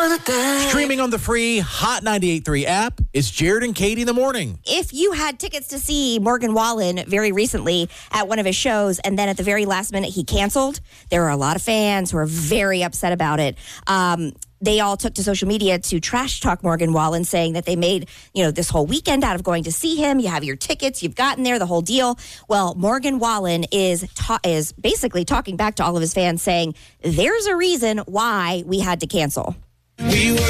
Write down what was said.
Streaming on the free Hot 98.3 app, it's Jared and Katie in the morning. If you had tickets to see Morgan Wallen very recently at one of his shows, and then at the very last minute he canceled, there are a lot of fans who are very upset about it. They all took to social media to trash talk Morgan Wallen, saying that they made, this whole weekend out of going to see him. You have your tickets, you've gotten there, the whole deal. Well, Morgan Wallen is basically talking back to all of his fans, saying there's a reason why we had to cancel. We were